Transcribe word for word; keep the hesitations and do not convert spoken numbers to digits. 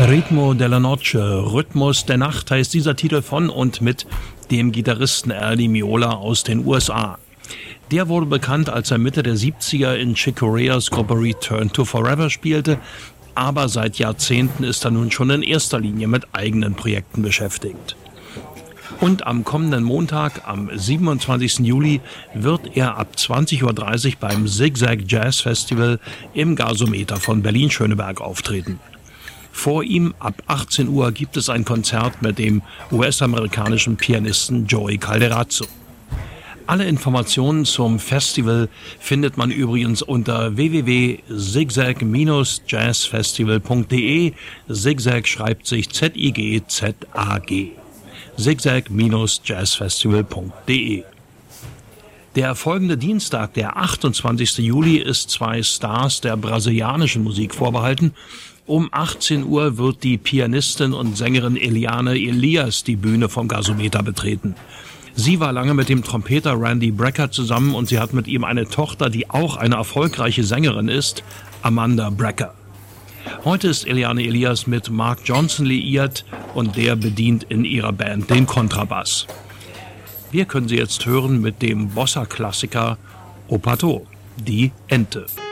Ritmo della Noche, Rhythmus der Nacht heißt dieser Titel von und mit dem Gitarristen Al Di Meola aus den U S A. Der wurde bekannt, als er Mitte der siebziger in Chick Coreas Gruppe Return to Forever spielte, aber seit Jahrzehnten ist er nun schon in erster Linie mit eigenen Projekten beschäftigt. Und am kommenden Montag, am siebenundzwanzigsten Juli, wird er ab zwanzig Uhr dreißig beim Zigzag Jazz Festival im Gasometer von Berlin-Schöneberg auftreten. Vor ihm ab achtzehn Uhr gibt es ein Konzert mit dem U S-amerikanischen Pianisten Joey Calderazzo. Alle Informationen zum Festival findet man übrigens unter w w w punkt zigzag Bindestrich jazzfestival punkt de. Zigzag schreibt sich Z I G Z A G. zigzag Bindestrich jazzfestival punkt de. Der folgende Dienstag, der achtundzwanzigsten Juli, ist zwei Stars der brasilianischen Musik vorbehalten. Um achtzehn Uhr wird die Pianistin und Sängerin Eliane Elias die Bühne vom Gasometer betreten. Sie war lange mit dem Trompeter Randy Brecker zusammen und sie hat mit ihm eine Tochter, die auch eine erfolgreiche Sängerin ist, Amanda Brecker. Heute ist Eliane Elias mit Mark Johnson liiert und der bedient in ihrer Band den Kontrabass. Wir können sie jetzt hören mit dem Bossa-Klassiker O Pato, die Ente.